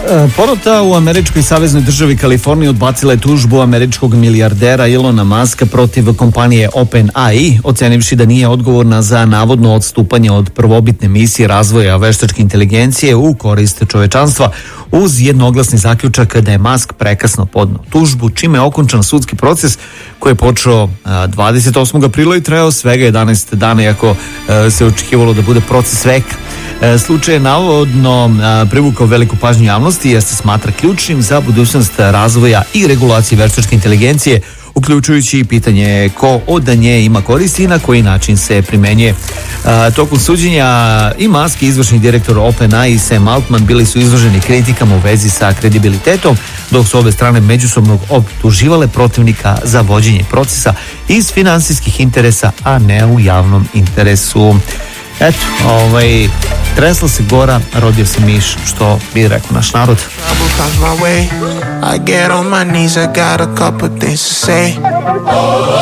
Porota u američkoj saveznoj državi Kaliforniji odbacila je tužbu američkog milijardera Ilona Maska protiv kompanije OpenAI, ocenivši da nije odgovorna za navodno odstupanje od prvobitne misije razvoja veštačke inteligencije u korist čovečanstva, uz jednoglasni zaključak da je Musk prekasno podneo tužbu, čime je okončan sudski proces koji je počeo 28. aprila i trajao svega 11 dana, iako se očekivalo da bude proces veka. Slučaj je navodno privukao veliku pažnju javnosti jer se smatra ključnim za budućnost razvoja i regulacije veštačke inteligencije, uključujući i pitanje ko od nje ima koristi i na koji način se primenjuje. Tokom suđenja i Musk i izvršni direktor OpenAI Sam Altman bili su izloženi kritikama u vezi sa kredibilitetom, dok su obe strane međusobno optuživale protivnika za vođenje procesa iz finansijskih interesa, a ne u javnom interesu. Eto, tresla se gora, rodio se miš, što bi rekao naš narod. I get on my knees, I got a couple things to say.